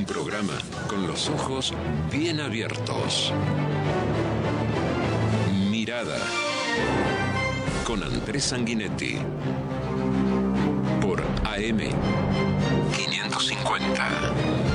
programa con los ojos bien abiertos. Mirada con Andrés Sanguinetti por AM 550.